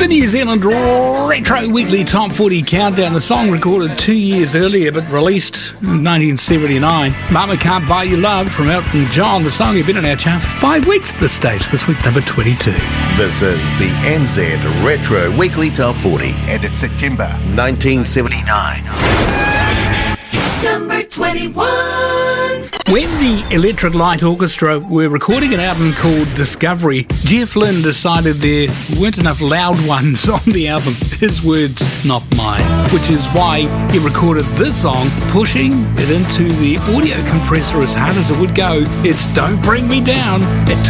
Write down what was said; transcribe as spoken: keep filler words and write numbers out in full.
The New Zealand Retro Weekly Top forty Countdown, the song recorded two years earlier but released in nineteen seventy-nine. Mama Can't Buy You Love from Elton John. The song had been in our chart for five weeks at this stage, this week number twenty-two. This is the N Z Retro Weekly Top forty, and it's September nineteen seventy-nine. Number twenty-one. When the Electric Light Orchestra were recording an album called Discovery, Jeff Lynne decided there weren't enough loud ones on the album. His words, not mine. Which is why he recorded this song, pushing it into the audio compressor as hard as it would go. It's Don't Bring Me Down at